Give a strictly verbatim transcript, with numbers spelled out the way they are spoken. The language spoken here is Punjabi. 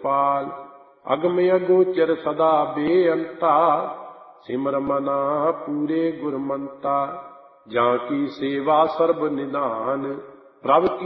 ਕਿਰਪਾਲ। ਅਗਮ ਅਗੋਚਰ ਸਦਾ ਬੇਅੰਤਾ, ਸਿਮਰ ਮਨਾ ਪੂਰੇ ਗੁਰਮੰਤਾ। ਜਾਂ ਕੀ ਸੇਵਾ ਸਰਬ ਨਿਧਾਨ, ਪ੍ਰਭ ਕੀ